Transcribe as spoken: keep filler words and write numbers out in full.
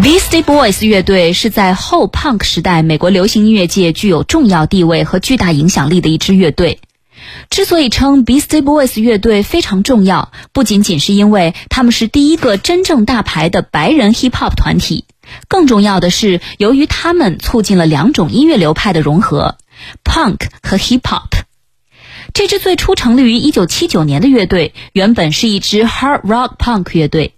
Beastie Boys 乐队是在后 punk 时代美国流行音乐界具有重要地位和巨大影响力的一支乐队。之所以称 Beastie Boys 乐队非常重要，不仅仅是因为他们是第一个真正大牌的白人 hip hop 团体，更重要的是由于他们促进了两种音乐流派的融合， punk 和 hip hop。这支最初成立于一九七九年的乐队原本是一支 hard rock punk 乐队，